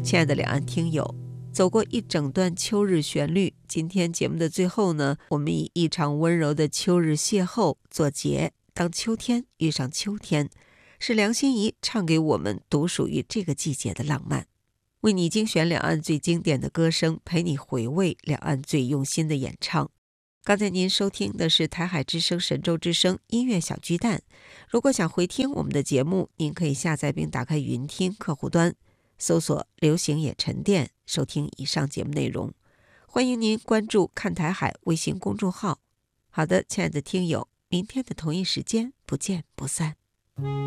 亲爱的两岸听友，走过一整段秋日旋律，今天节目的最后呢，我们以一场温柔的秋日邂逅作结。当秋天遇上秋天，是梁心颐唱给我们独属于这个季节的浪漫。为你精选两岸最经典的歌声，陪你回味两岸最用心的演唱。刚才您收听的是台海之声神州之声音乐小巨蛋。如果想回听我们的节目，您可以下载并打开云听客户端，搜索流行也沉淀，收听以上节目内容。欢迎您关注看台海微信公众号。好的，亲爱的听友，明天的同一时间不见不散。